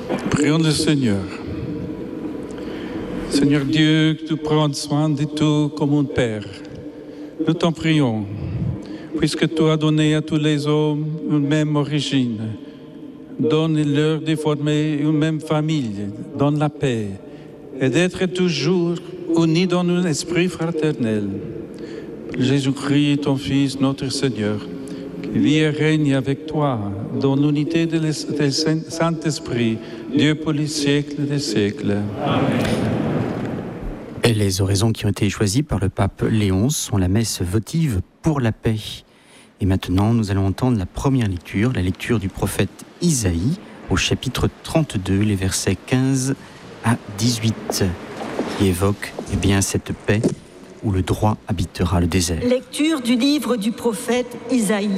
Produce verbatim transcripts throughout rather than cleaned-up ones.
Prions le Seigneur. Seigneur Dieu, que tu prends soin de tout comme un Père. Nous t'en prions, puisque tu as donné à tous les hommes une même origine. Donne-leur de former une même famille, dans la paix, et d'être toujours unis dans un esprit fraternel. Jésus-Christ, ton Fils, notre Seigneur, qui vit et règne avec toi dans l'unité du Saint-Esprit, Dieu pour les siècles des siècles. Amen. Et les oraisons qui ont été choisies par le pape Léon sont la messe votive pour la paix. Et maintenant, nous allons entendre la première lecture, la lecture du prophète Isaïe, au chapitre trente-deux, les versets quinze à dix-huit, qui évoque eh bien, cette paix où le droit habitera le désert. Lecture du livre du prophète Isaïe.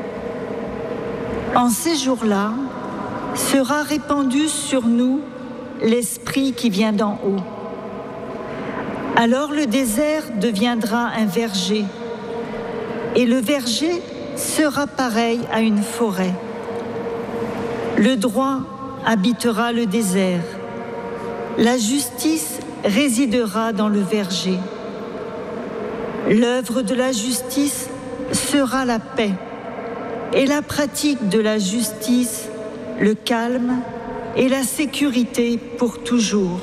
En ces jours-là, sera répandu sur nous l'esprit qui vient d'en haut. Alors le désert deviendra un verger, et le verger sera pareil à une forêt. Le droit habitera le désert, la justice résidera dans le verger. L'œuvre de la justice sera la paix, et la pratique de la justice, le calme et la sécurité pour toujours.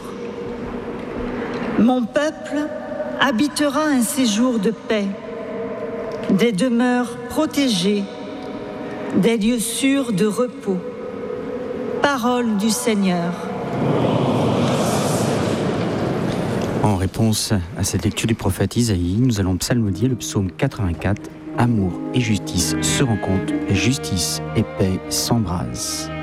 Mon peuple habitera un séjour de paix, des demeures protégées, des lieux sûrs de repos. Parole du Seigneur. En réponse à cette lecture du prophète Isaïe, nous allons psalmodier le psaume quatre-vingt-quatre. Amour et justice se rencontrent, et justice et paix s'embrassent.